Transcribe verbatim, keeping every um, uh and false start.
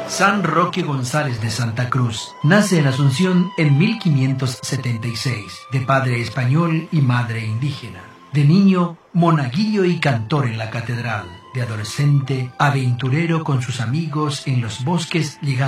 San Roque González de Santa Cruz nace en Asunción en mil quinientos setenta y seis, de padre español y madre indígena. De niño, monaguillo y cantor en la catedral. De adolescente, aventurero con sus amigos en los bosques, llegando